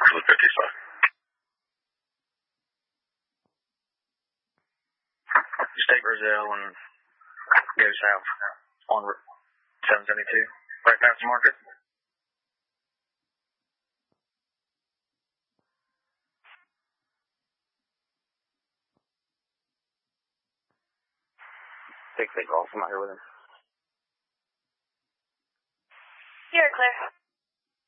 the 55. Just take Roselle and go south on 772, right past the market. Take Ross, I'm out here with him. You're clear.